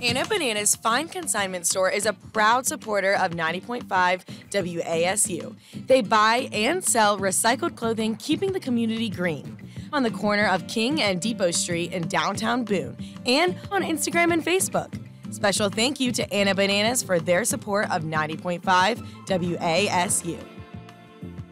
Anna Bananas Fine Consignment Store is a proud supporter of 90.5 WASU. They buy and sell recycled clothing, keeping the community green. On the corner of King and Depot Street in downtown Boone, and on Instagram and Facebook. Special thank you to Anna Bananas for their support of 90.5 WASU.